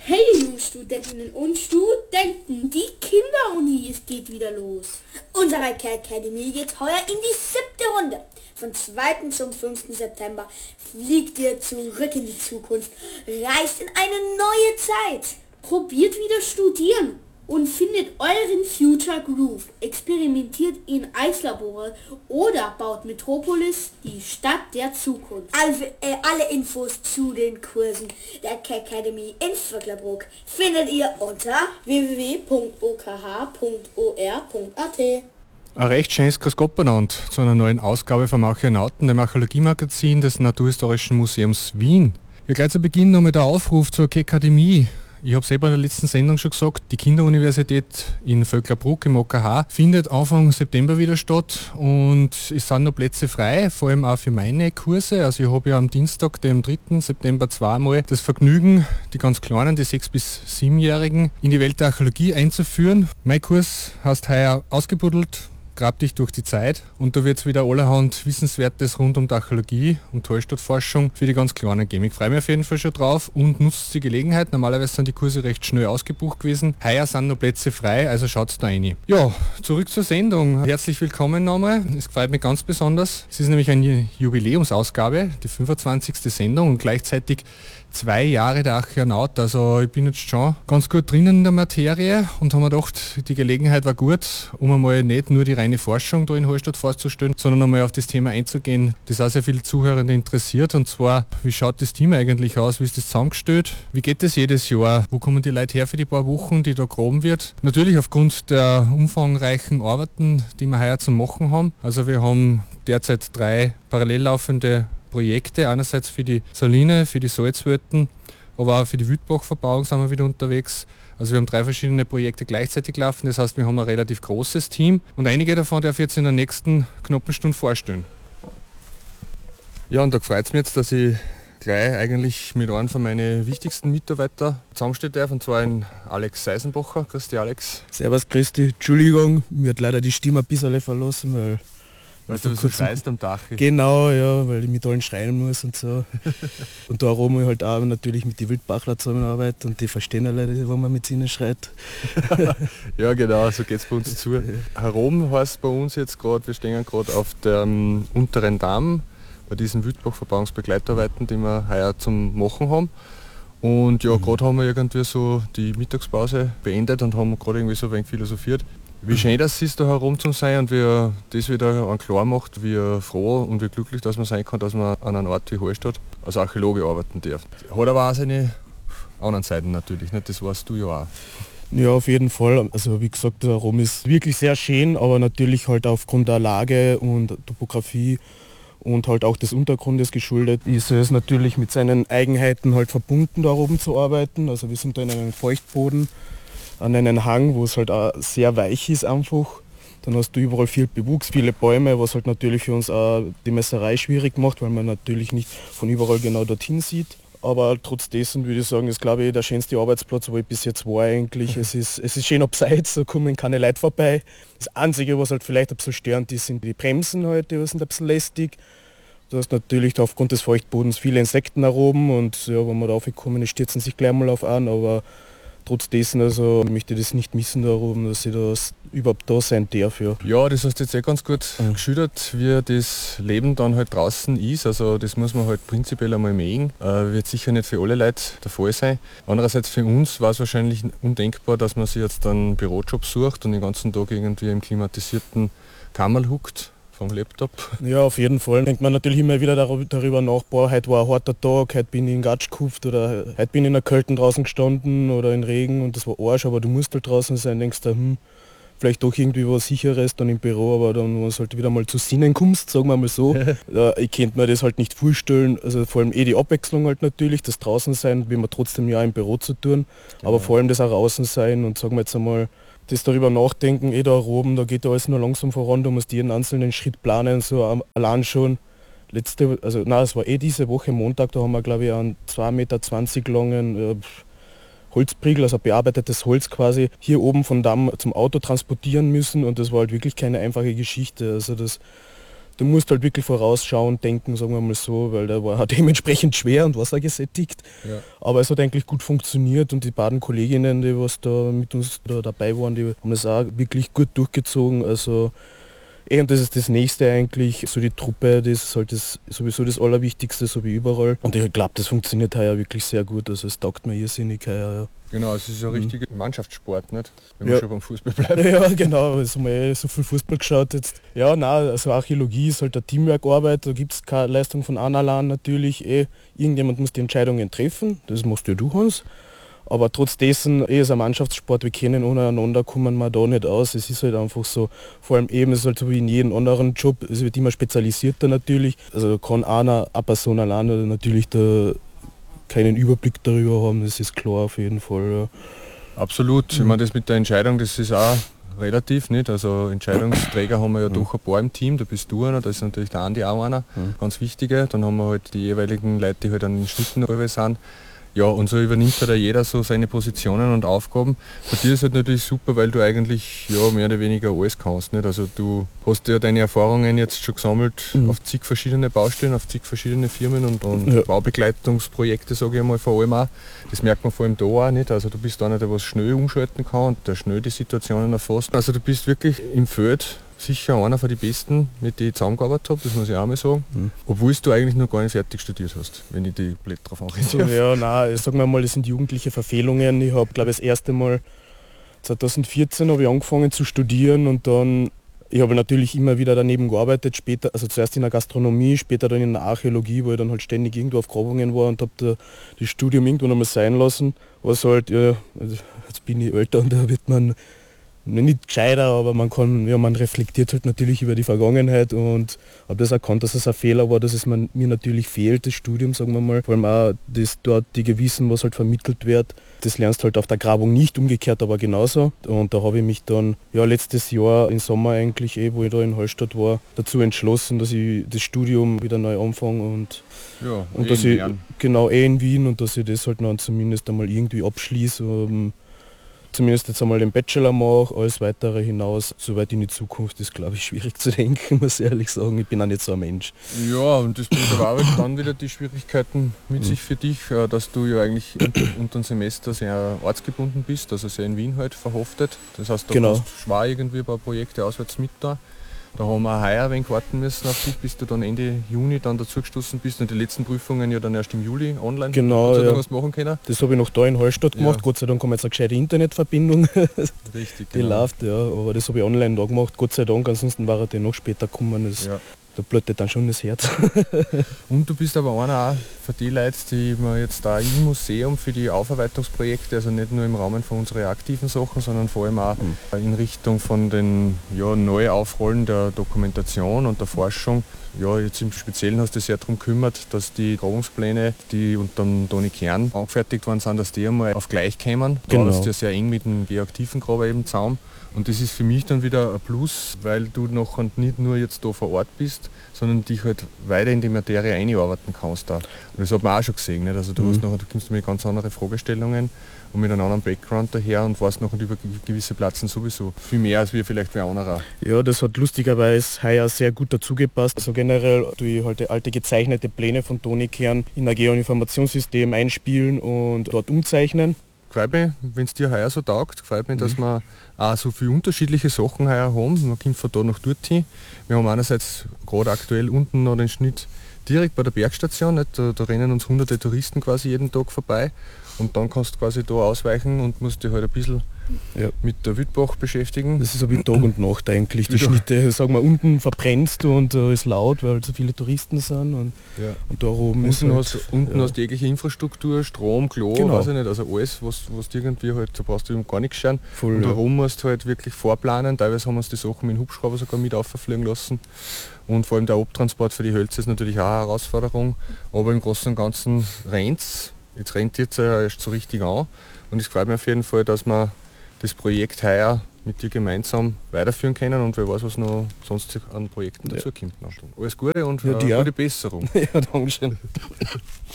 Hey Jungstudentinnen und Studenten, die Kinderuni, es geht wieder los. Unsere Academy geht heuer in die 7. Runde. Vom 2. zum 5. September fliegt ihr zurück in die Zukunft, reist in eine neue Zeit. Probiert wieder studieren und findet euren Future Groove. Experimentiert in Eislabore oder baut Metropolis, die Stadt der Zukunft. Alle Infos zu den Kursen der Academy in Vöcklerbruck findet ihr unter www.okh.or.at. Ein recht schönes Grüß Gott benannt zu einer neuen Ausgabe vom Archäonauten, dem Archäologiemagazin des Naturhistorischen Museums Wien. Ja, gleich zu Beginn nochmal der Aufruf zur Akademie. Ich habe es eben in der letzten Sendung schon gesagt, die Kinderuniversität in Vöcklerbruck im OKH findet Anfang September wieder statt und es sind noch Plätze frei, vor allem auch für meine Kurse. Also ich habe ja am Dienstag, dem 3. September, zweimal das Vergnügen, die ganz Kleinen, die 6- bis 7-Jährigen, in die Welt der Archäologie einzuführen. Mein Kurs heißt heuer Ausgebuddelt, grab dich durch die Zeit, und da wird es wieder allerhand Wissenswertes rund um die Archäologie und Hallstattforschung für die ganz Kleinen geben. Ich freue mich auf jeden Fall schon drauf und nutzt die Gelegenheit. Normalerweise sind die Kurse recht schnell ausgebucht gewesen. Heuer sind noch Plätze frei, also schaut da rein. Ja, zurück zur Sendung. Herzlich willkommen nochmal. Es freut mich ganz besonders. Es ist nämlich eine Jubiläumsausgabe, die 25. Sendung und gleichzeitig 2 Jahre der Archäonaut. Also ich bin jetzt schon ganz gut drinnen in der Materie und habe mir gedacht, die Gelegenheit war gut, um einmal nicht nur die reine Forschung da in Hallstatt vorzustellen, sondern einmal auf das Thema einzugehen, das auch sehr viele Zuhörende interessiert. Und zwar, wie schaut das Team eigentlich aus? Wie ist das zusammengestellt? Wie geht das jedes Jahr? Wo kommen die Leute her für die paar Wochen, die da graben wird? Natürlich aufgrund der umfangreichen Arbeiten, die wir heuer zu machen haben. Also wir haben derzeit 3 parallel laufende Projekte, einerseits für die Saline, für die Salzwürden, aber auch für die Wildbachverbauung sind wir wieder unterwegs. Also wir haben 3 verschiedene Projekte gleichzeitig laufen, das heißt, wir haben ein relativ großes Team und einige davon darf ich jetzt in der nächsten knappen Stunde vorstellen. Ja, und da freut es mich jetzt, dass ich gleich eigentlich mit einem von meinen wichtigsten Mitarbeitern zusammenstehen darf, und zwar in Alex Seisenbacher. Grüß dich, Alex. Servus, grüß dich. Entschuldigung, mir hat leider die Stimme ein bisschen verlassen, weil du so schreist am Dach. Genau, ja, weil ich mit allen schreien muss und so. Und da oben halt auch natürlich mit den Wildbachler zusammenarbeite und die verstehen alle, wenn man mit ihnen schreit. Ja, genau, so geht es bei uns zu. Herum heißt bei uns jetzt gerade, wir stehen gerade auf dem unteren Damm bei diesen Wildbachverbauungsbegleitarbeiten, die wir heuer zum Machen haben. Und ja, gerade haben wir irgendwie so die Mittagspause beendet und haben gerade irgendwie so ein wenig philosophiert. Wie schön das ist, da herum zu sein und wie das wieder an klar macht, wie froh und wie glücklich dass man sein kann, dass man an einem Ort wie Hallstatt als Archäologe arbeiten darf. Hat aber auch seine anderen Seiten natürlich, nicht? Das weißt du ja auch. Ja, auf jeden Fall. Also wie gesagt, der Rom ist wirklich sehr schön, aber natürlich halt aufgrund der Lage und Topografie und halt auch des Untergrundes geschuldet, ist es natürlich mit seinen Eigenheiten halt verbunden, da oben zu arbeiten. Also wir sind da in einem Feuchtboden, an einen Hang, wo es halt auch sehr weich ist einfach. Dann hast du überall viel Bewuchs, viele Bäume, was halt natürlich für uns auch die Messerei schwierig macht, weil man natürlich nicht von überall genau dorthin sieht. Aber trotz dessen würde ich sagen, ist glaube ich der schönste Arbeitsplatz, wo ich bis jetzt war eigentlich. Es ist schön abseits, da kommen keine Leute vorbei. Das Einzige, was halt vielleicht ein bisschen störend ist, sind die Bremsen halt, die sind ein bisschen lästig. Du hast natürlich aufgrund des Feuchtbodens viele Insekten da oben und ja, wenn man da raufkommen, die stürzen sich gleich mal auf an, aber trotz dessen, also möchte ich das nicht missen da oben, dass ich da überhaupt da sein darf. Ja, das hast du jetzt ganz gut geschildert, wie das Leben dann halt draußen ist. Also das muss man halt prinzipiell einmal mögen. Wird sicher nicht für alle Leute der Fall sein. Andererseits für uns war es wahrscheinlich undenkbar, dass man sich jetzt dann einen Bürojob sucht und den ganzen Tag irgendwie im klimatisierten Kammerl huckt vom Laptop. Ja, auf jeden Fall. Denkt man natürlich immer wieder darüber nach, boah, heute war ein harter Tag, heute bin ich in Gatsch gekauft oder heute bin ich in der Kälte draußen gestanden oder in Regen und das war Arsch, aber du musst halt draußen sein, denkst du, vielleicht doch irgendwie was Sicheres dann im Büro, aber dann, wenn du halt wieder mal zu Sinnen kommst, sagen wir mal so, ich könnte mir das halt nicht vorstellen, also vor allem die Abwechslung halt natürlich, das draußen sein, wie man trotzdem ja im Büro zu tun, aber vor allem das auch draußen sein und sagen wir jetzt einmal, das darüber nachdenken, da oben, da geht alles nur langsam voran, du musst jeden einzelnen Schritt planen, so allein schon. Es war diese Woche Montag, da haben wir glaube ich einen 2,20 Meter langen Holzpriegel, also bearbeitetes Holz quasi, hier oben von Damm zum Auto transportieren müssen und das war halt wirklich keine einfache Geschichte. Also Du musst halt wirklich vorausschauend denken, sagen wir mal so, weil der war dementsprechend schwer und wassergesättigt. Ja. Aber es hat eigentlich gut funktioniert und die beiden Kolleginnen, die was da mit uns da dabei waren, die haben das auch wirklich gut durchgezogen. Also und das ist das Nächste eigentlich, so die Truppe, das ist halt sowieso das Allerwichtigste, so wie überall. Und ich glaube, das funktioniert heuer wirklich sehr gut, also es taugt mir irrsinnig heuer. Ja. Genau, es ist ein richtiger Mannschaftssport, nicht? Wenn man schon beim Fußball bleibt. Ja, genau, jetzt haben wir so viel Fußball geschaut jetzt. Ja, nein, also Archäologie ist halt eine Teamworkarbeit, da gibt es keine Leistung von einer allein natürlich. Irgendjemand muss die Entscheidungen treffen, das machst ja du, Hans. Aber trotz dessen, ist ein Mannschaftssport, wir kennen untereinander, kommen wir da nicht aus. Es ist halt einfach so, vor allem eben, es ist halt so wie in jedem anderen Job, es wird immer spezialisierter natürlich. Also kann eine Person alleine natürlich da keinen Überblick darüber haben, das ist klar auf jeden Fall. Ja. Absolut, ich meine, das mit der Entscheidung, das ist auch relativ, nicht? Also Entscheidungsträger haben wir ja doch ein paar im Team, da bist du einer, da ist natürlich der Andi auch einer, ganz wichtige. Dann haben wir halt die jeweiligen Leute, die halt an den Schnitten rüber sind. Ja, und so übernimmt halt jeder so seine Positionen und Aufgaben. Bei dir ist halt natürlich super, weil du eigentlich ja, mehr oder weniger alles kannst. Nicht? Also du hast ja deine Erfahrungen jetzt schon gesammelt auf zig verschiedene Baustellen, auf zig verschiedene Firmen und Baubegleitungsprojekte, sage ich mal, vor allem auch. Das merkt man vor allem da auch nicht. Also du bist einer, der was schnell umschalten kann und der schnell die Situationen erfasst. Also du bist wirklich im Feld sicher einer von den Besten, mit denen ich zusammengearbeitet habe, das muss ich auch mal sagen. Obwohl du eigentlich noch gar nicht fertig studiert hast, wenn ich die Blätter drauf anrede. Ja, nein, sagen wir mal, das sind jugendliche Verfehlungen. Ich habe, glaube ich, das erste Mal 2014 habe ich angefangen zu studieren und dann, ich habe natürlich immer wieder daneben gearbeitet, später, also zuerst in der Gastronomie, später dann in der Archäologie, wo ich dann halt ständig irgendwo auf Grabungen war und habe da das Studium irgendwann einmal sein lassen. Was halt, ja, also jetzt bin ich älter und da wird man nicht gescheiter, aber man reflektiert halt natürlich über die Vergangenheit und habe das erkannt, dass es ein Fehler war, dass es mir natürlich fehlt, das Studium, sagen wir mal. Vor allem auch das dort die Gewissen, was halt vermittelt wird. Das lernst halt auf der Grabung nicht, umgekehrt aber genauso. Und da habe ich mich dann letztes Jahr im Sommer eigentlich, wo ich da in Hallstatt war, dazu entschlossen, dass ich das Studium wieder neu anfange und dass ich genau in Wien und dass ich das halt dann zumindest einmal irgendwie abschließe. Zumindest jetzt einmal den Bachelor mache, alles weitere hinaus, soweit in die Zukunft ist, glaube ich, schwierig zu denken, muss ich ehrlich sagen. Ich bin auch nicht so ein Mensch. Ja, und das bringt aber auch dann wieder die Schwierigkeiten mit sich für dich, dass du ja eigentlich unter dem Semester sehr ortsgebunden bist, also sehr in Wien halt verhaftet. Das heißt, da kannst du schwer irgendwie ein paar Projekte auswärts mit da. Da haben wir auch heuer ein wenig warten müssen auf dich, bis du dann Ende Juni dann dazugestoßen bist und die letzten Prüfungen ja dann erst im Juli online. Genau, was machen können. Das habe ich noch da in Hallstatt gemacht. Gott sei Dank haben wir jetzt eine gescheite Internetverbindung. Richtig, die läuft, aber das habe ich online da gemacht. Gott sei Dank, ansonsten war er noch später gekommen. Da blutet dann schon das Herz. Und du bist aber einer auch für die Leute, die wir jetzt da im Museum für die Aufarbeitungsprojekte, also nicht nur im Rahmen von unseren aktiven Sachen, sondern vor allem auch in Richtung von den Neuaufrollen der Dokumentation und der Forschung. Ja, jetzt im Speziellen hast du dich sehr darum gekümmert, dass die Grabungspläne, die unter dem Toni Kern angefertigt worden sind, dass die einmal auf gleich kämen. Da ist ja sehr eng mit dem Georg Tiefengraber eben zusammen. Und das ist für mich dann wieder ein Plus, weil du noch nicht nur jetzt da vor Ort bist, sondern dich halt weiter in die Materie einarbeiten kannst. Da. Und das hat man auch schon gesehen. Nicht? Also du kommst mit ganz andere Fragestellungen und mit einem anderen Background daher und weißt noch über gewisse Plätze sowieso viel mehr als wir vielleicht bei anderer. Ja, das hat lustigerweise heuer sehr gut dazu gepasst. Also generell tue ich halt alte gezeichnete Pläne von Toni Kern in ein Geoinformationssystem einspielen und dort umzeichnen. Gefällt mich, wenn es dir heuer so taugt, gefällt mich, dass wir auch so viele unterschiedliche Sachen heuer haben. Man kommt von da nach dort hin. Wir haben einerseits gerade aktuell unten noch den Schnitt direkt bei der Bergstation. Nicht? Da rennen uns hunderte Touristen quasi jeden Tag vorbei. Und dann kannst du quasi da ausweichen und musst dich halt ein bisschen mit der Wildbach beschäftigen. Das ist so wie Tag und Nacht eigentlich. Die Schnitte, sagen wir, unten verbrennst du und ist laut, weil so viele Touristen sind. Und da oben unten hast du jegliche Infrastruktur, Strom, Klo, weiß ich nicht, also alles, was du irgendwie halt, da brauchst du gar nichts schauen. Und da oben musst du halt wirklich vorplanen. Teilweise haben wir uns die Sachen mit dem Hubschrauber sogar mit auffliegen lassen. Und vor allem der Abtransport für die Hölzer ist natürlich auch eine Herausforderung. Aber im Großen und Ganzen rennt's. Jetzt rennt jetzt ja erst so richtig an. Und es freut mich auf jeden Fall, dass wir das Projekt heuer mit dir gemeinsam weiterführen können und wer weiß, was noch sonst an Projekten dazu kommt. Alles Gute und gute Besserung. Ja, danke schön.